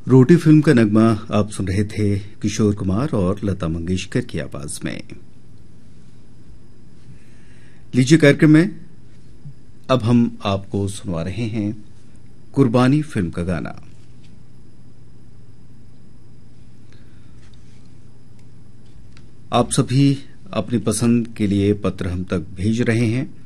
रोटी film का नगमा आप सुन रहे थे किशोर कुमार और लता मंगेशकर की आवाज में। लीजिए कार्यक्रम में अब हम आपको सुनवा रहे हैं कुर्बानी फिल्म का गाना। आप सभी अपनी पसंद के लिए पत्र हम तक भेज रहे हैं।